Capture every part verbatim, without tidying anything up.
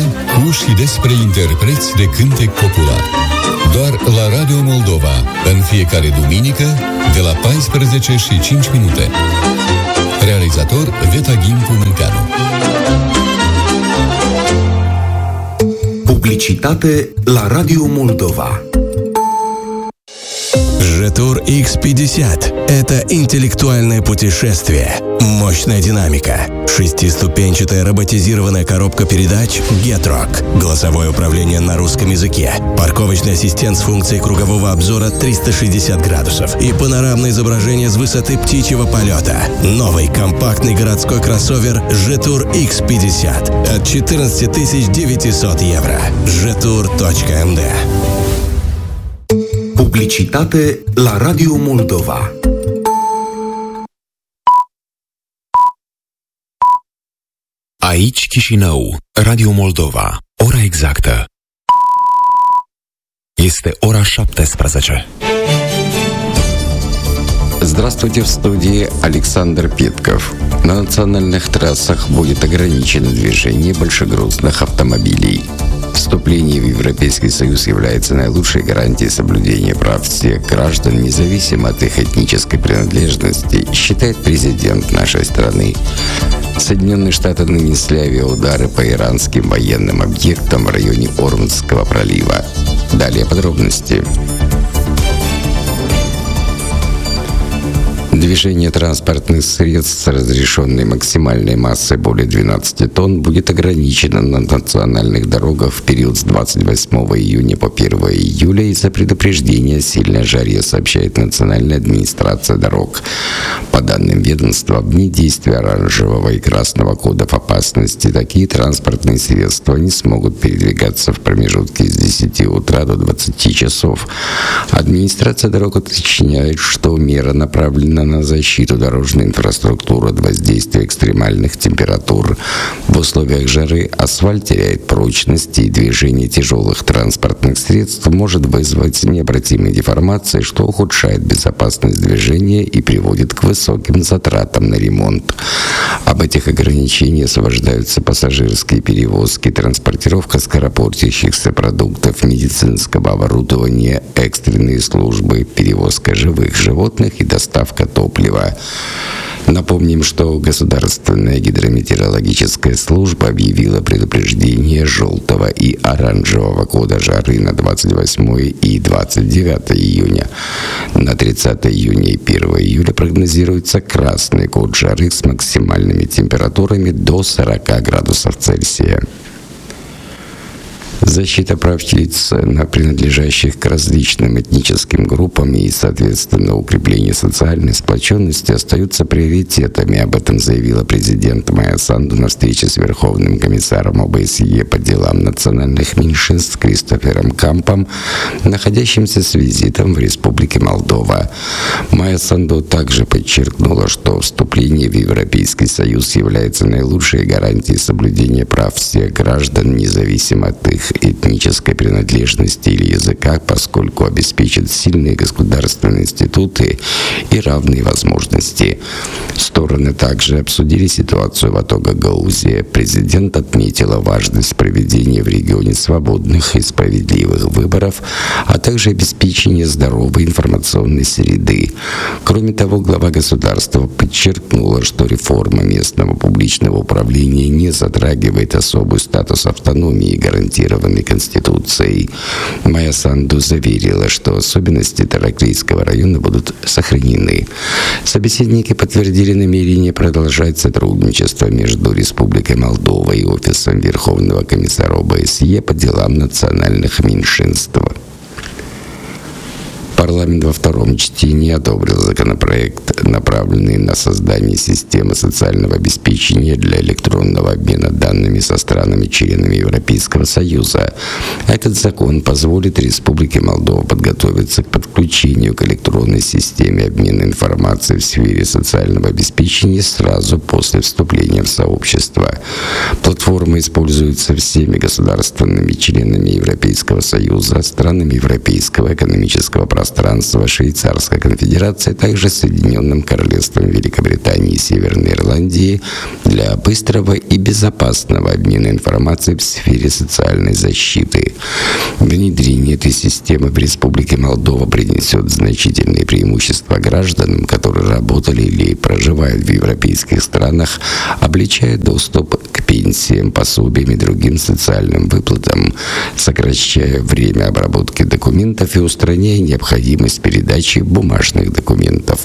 cu și despre interpreți de cântec popular. Doar la Radio Moldova, în fiecare duminică, de la paisprezece și cinci minute. Realizator Veta Ghimpu Mâncanu. Publicitate la Radio Moldova. Жетур икс пятьдесят – это интеллектуальное путешествие, мощная динамика, шестиступенчатая роботизированная коробка передач Getrock, голосовое управление на русском языке, парковочный ассистент с функцией кругового обзора триста шестьдесят градусов и панорамное изображение с высоты птичьего полета. Новый компактный городской кроссовер Жетур икс пятьдесят от четырнадцати тысяч девятисот евро. жетур точка эм дэ. Publicitate la Radio Moldova. Aici Chișinău, Radio Moldova. Ora exactă este ora șaptesprezece. Здравствуйте, в студии Александр Петков. На национальных трассах будет ограничено движение большегрузных автомобилей. Вступление в Европейский Союз является наилучшей гарантией соблюдения прав всех граждан, независимо от их этнической принадлежности, считает президент нашей страны. Соединенные Штаты нанесли авиаудары по иранским военным объектам в районе Ормутского пролива. Далее подробности. Движение транспортных средств с разрешенной максимальной массой более двенадцати тонн будет ограничено на национальных дорогах в период с двадцать восьмого июня по первого июля из-за предупреждения о сильной жаре, сообщает Национальная администрация дорог. По данным ведомства, в дни действия оранжевого и красного кодов опасности такие транспортные средства не смогут передвигаться в промежутке с десяти утра до двадцати часов. Администрация дорог уточняет, что мера направлена на защиту дорожной инфраструктуры от воздействия экстремальных температур. В условиях жары асфальт теряет прочность, и движение тяжелых транспортных средств может вызвать необратимые деформации, что ухудшает безопасность движения и приводит к высоким затратам на ремонт. Об этих ограничениях освобождаются пассажирские перевозки, транспортировка скоропортящихся продуктов, медицинского оборудования, экстренные службы, перевозка живых животных и доставка топлива. Напомним, что Государственная гидрометеорологическая служба объявила предупреждение желтого и оранжевого кода жары на двадцать восьмое и двадцать девятое июня. На тридцатое июня и первого июля прогнозируется красный код жары с максимальными температурами до сорока градусов Цельсия. Защита прав лиц, принадлежащих к различным этническим группам, и, соответственно, укрепление социальной сплоченности остаются приоритетами. Об этом заявила президент Майя Санду на встрече с Верховным комиссаром ОБСЕ по делам национальных меньшинств Кристофером Кампом, находящимся с визитом в Республике Молдова. Майя Санду также подчеркнула, что вступление в Европейский Союз является наилучшей гарантией соблюдения прав всех граждан, независимо от их этнической принадлежности или языка, поскольку обеспечит сильные государственные институты и равные возможности. Стороны также обсудили ситуацию в Атога-Гаузе. Президент отметила важность проведения в регионе свободных и справедливых выборов, а также обеспечения здоровой информационной среды. Кроме того, глава государства подчеркнула, что реформа местного публичного управления не затрагивает особый статус автономии, гарантированный Конституцией. Майя Санду заверила, что особенности Тараклийского района будут сохранены. Собеседники подтвердили намерение продолжать сотрудничество между Республикой Молдова и Офисом Верховного комиссара ОБСЕ по делам национальных меньшинств. Парламент во втором чтении одобрил законопроект, направленный на создание системы социального обеспечения для электронного обмена данными со странами-членами Европейского Союза. Этот закон позволит Республике Молдова подготовиться к подключению к электронной системе обмена информацией в сфере социального обеспечения сразу после вступления в сообщество. Платформа используется всеми государственными членами Европейского Союза, странами Европейского экономического пространства, пространства Швейцарской конфедерации, а также Соединенным Королевством Великобритании и Северной Ирландии для быстрого и безопасного обмена информацией в сфере социальной защиты. Внедрение этой системы в Республике Молдова принесет значительные преимущества гражданам, которые работали или проживают в европейских странах, облегчая доступ к пенсиям, пособиям и другим социальным выплатам, сокращая время обработки документов и устраняя необходимость передачи бумажных документов.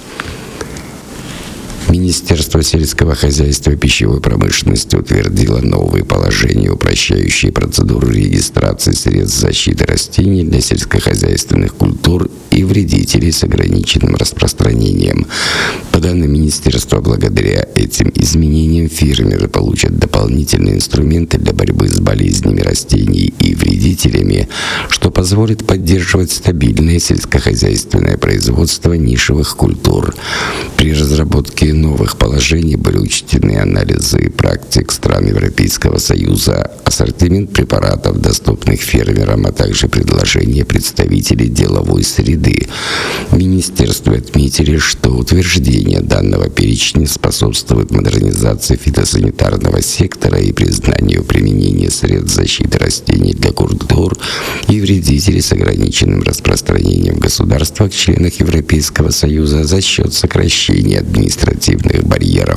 Министерство сельского хозяйства и пищевой промышленности утвердило новые положения, упрощающие процедуру регистрации средств защиты растений для сельскохозяйственных культур и вредителей с ограниченным распространением. По данным Министерства, благодаря этим изменениям фермеры получат дополнительные инструменты для борьбы с болезнями растений и вредителями, что позволит поддерживать стабильное сельскохозяйственное производство нишевых культур. При разработке новых положений были учтены анализы практик стран Европейского Союза, ассортимент препаратов, доступных фермерам, а также предложения представителей деловой среды. В министерстве отметили, что утверждение данного перечня способствует модернизации фитосанитарного сектора и признанию применения средств защиты растений для культур и вредителей с ограниченным распространением в государствах-членах Европейского Союза за счет сокращения административных барьеров.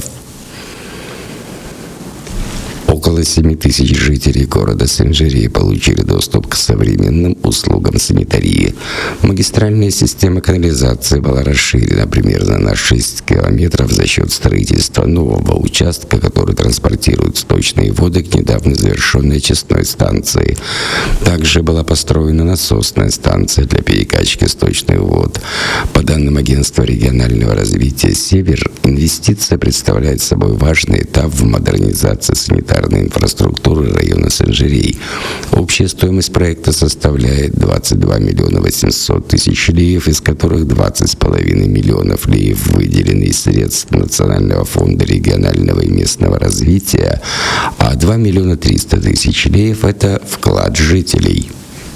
Около семи тысяч жителей города Сен-Жере получили доступ к современным услугам санитарии. Магистральная система канализации была расширена примерно на шесть километров за счет строительства нового участка, который транспортирует сточные воды к недавно завершенной очистной станции. Также была построена насосная станция для перекачки сточных вод. По данным Агентства регионального развития «Север», инвестиция представляет собой важный этап в модернизации санитарной инфраструктуры района Сен-Жере. Общая стоимость проекта составляет двадцать два миллиона восемьсот тысяч леев, из которых двадцать с половиной миллионов леев выделены из средств Национального фонда регионального и местного развития, а два миллиона триста тысяч леев – это вклад жителей.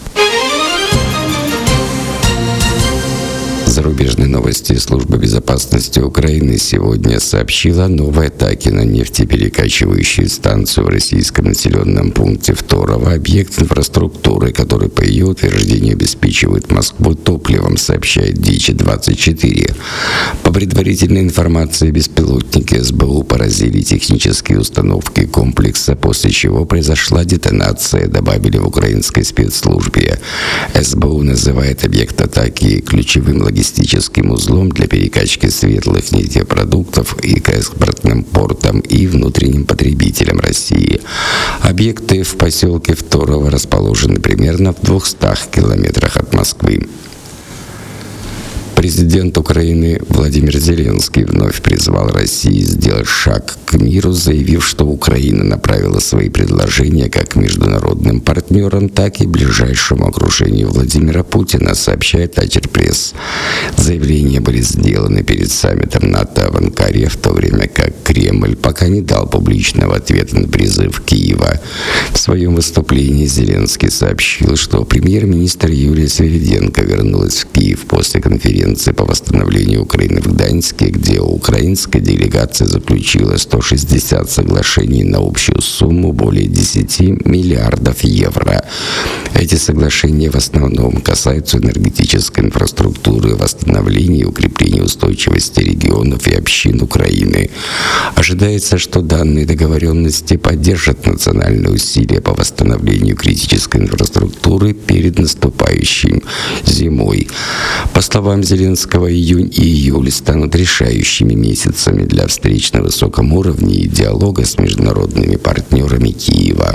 Зарубежные новости. Служба безопасности Украины сегодня сообщила о новой атаке на нефтеперекачивающую станцию в российском населенном пункте Второво, объект инфраструктуры, который, по ее утверждению, обеспечивает Москву топливом, сообщает Дичи двадцать четыре. По предварительной информации, беспилотники эс бэ у поразили технические установки комплекса, после чего произошла детонация, добавили в украинской спецслужбе. эс бэ у называет объект атаки ключевым логистическим логистическим узлом для перекачки светлых нефтепродуктов и к экспортным портам и внутренним потребителям России. Объекты в поселке Второво расположены примерно в двухстах километрах от Москвы. Президент Украины Владимир Зеленский вновь призвал Россию сделать шаг к миру, заявив, что Украина направила свои предложения как международным партнерам, так и ближайшему окружению Владимира Путина, сообщает Аджер-Пресс. Заявления были сделаны перед саммитом НАТО в Анкаре, в то время как Кремль пока не дал публичного ответа на призыв Киева. В своем выступлении Зеленский сообщил, что премьер-министр Юлия Свириденко вернулась в Киев после конференции по восстановлению Украины в Гданьске, где украинская делегация заключила сто шестьдесят соглашений на общую сумму более десяти миллиардов евро. Эти соглашения в основном касаются энергетической инфраструктуры, восстановления и укрепления устойчивости регионов и общин Украины. Ожидается, что данные договоренности поддержат национальные усилия по восстановлению критической инфраструктуры перед наступающей зимой. По словам Зеленского, июнь и июль станут решающими месяцами для встреч на высоком уровне и диалога с международными партнерами Киева.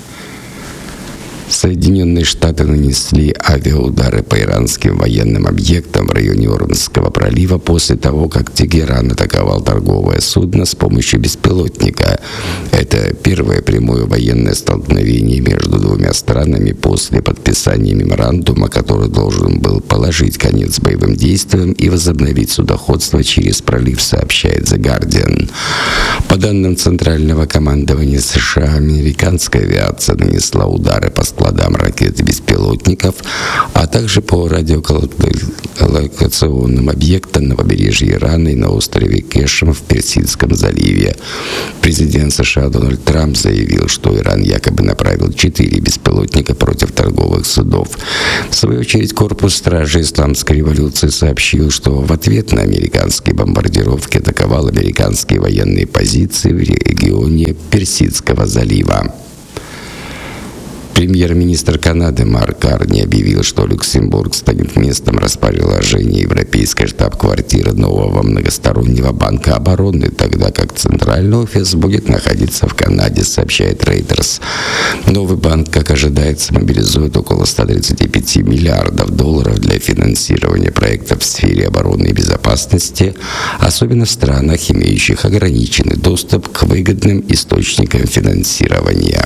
Соединенные Штаты нанесли авиаудары по иранским военным объектам в районе Ормского пролива после того, как Тегеран атаковал торговое судно с помощью беспилотника. Это первое прямое военное столкновение между двумя странами после подписания меморандума, который должен был положить конец боевым действиям и возобновить судоходство через пролив, сообщает The Guardian. По данным Центрального командования США, американская авиация нанесла удары по складам плодам ракет и беспилотников, а также по радиолокационным объектам на побережье Ирана и на острове Кешем в Персидском заливе. Президент США Дональд Трамп заявил, что Иран якобы направил четыре беспилотника против торговых судов. В свою очередь, корпус стражи Исламской революции сообщил, что в ответ на американские бомбардировки атаковал американские военные позиции в регионе Персидского залива. Премьер-министр Канады Марк Карни объявил, что Люксембург станет местом расположения европейской штаб-квартиры нового многостороннего банка обороны, тогда как центральный офис будет находиться в Канаде, сообщает Reuters. Новый банк, как ожидается, мобилизует около ста тридцати пяти миллиардов долларов для финансирования проектов в сфере обороны и безопасности, особенно в странах, имеющих ограниченный доступ к выгодным источникам финансирования.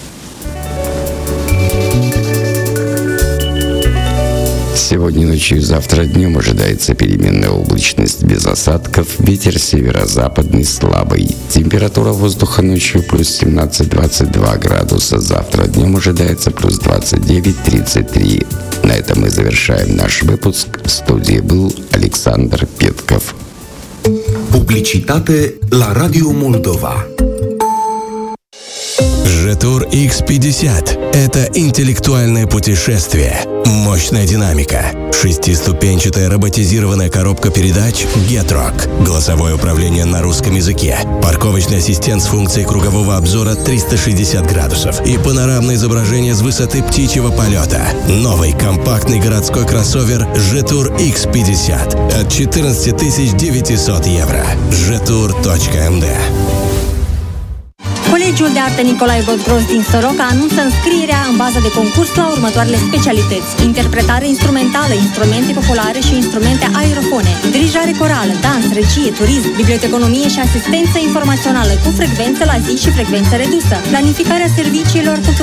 Сегодня ночью и завтра днем ожидается переменная облачность без осадков, ветер северо-западный слабый. Температура воздуха ночью плюс семнадцать - двадцать два градуса, завтра днем ожидается плюс двадцать девять - тридцать три. На этом мы завершаем наш выпуск. В студии был Александр Петков. Publicitate la Radio Moldova. Жетур икс пятьдесят – это интеллектуальное путешествие, мощная динамика, шестиступенчатая роботизированная коробка передач Getrock, голосовое управление на русском языке, парковочный ассистент с функцией кругового обзора триста шестьдесят градусов и панорамное изображение с высоты птичьего полета. Новый компактный городской кроссовер Жетур икс пятьдесят от четырнадцати tăiți девятисот евро. жетур точка эм дэ. Colegiul de Artă Nicolae Vodgroz din Soroca anunță înscrierea în bază de concurs la următoarele specialități: interpretare instrumentală, instrumente populare și instrumente aerofone, dirijare corală, dans, regie, turism, biblioteconomie și asistență informațională cu frecvență la zi și frecvență redusă, planificarea serviciilor culturale